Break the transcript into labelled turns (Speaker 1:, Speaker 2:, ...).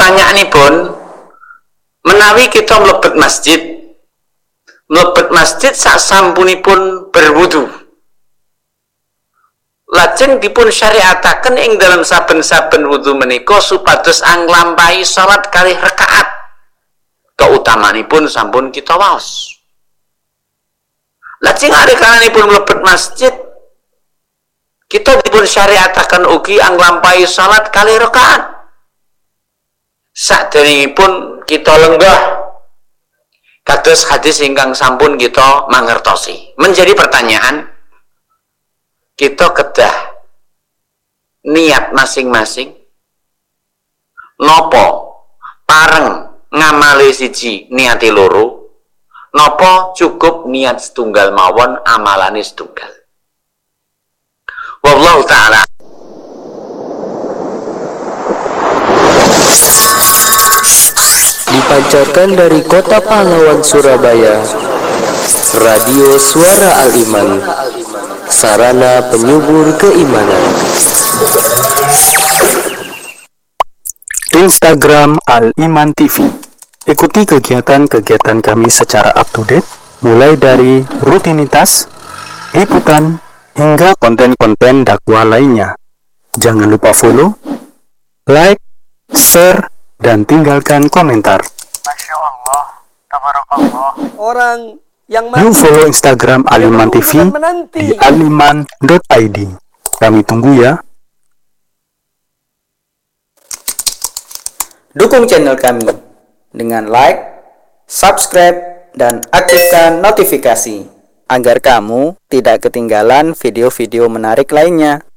Speaker 1: pertanyaanipun, menawi kita mlebet masjid sasampunipun berwudu, lajeng dipun syariataken ing dalam saben-saben wudu menika supados anglampahi salat kalih rakaat, keutamanipun sampun kita waos. Lajeng arikanipun mlebet masjid, kita dipun syariataken ugi anglampahi salat kalih rakaat. Saderengipun kita lenggah kados hadis ingkang sampun kita mangertosi. Menjadi pertanyaan, kita kedah niat masing-masing nopo pareng ngamali siji niati loro, nopo cukup niat setunggal mawon amalane setunggal. Wallahu ta'ala.
Speaker 2: Dipancarkan dari Kota Pahlawan, Surabaya, Radio Suara Al-Iman, sarana penyubur keimanan.
Speaker 3: Instagram Al-Iman TV. Ikuti kegiatan-kegiatan kami secara up to date, mulai dari rutinitas, liputan, hingga konten-konten dakwah lainnya. Jangan lupa follow, like, share, dan tinggalkan komentar.
Speaker 4: Masya Allah, tabarakallah. Orang yang
Speaker 3: You follow Instagram Al-Iman TV di aliman.id. Kami tunggu ya.
Speaker 5: Dukung channel kami dengan like, subscribe, dan aktifkan notifikasi agar kamu tidak ketinggalan video-video menarik lainnya.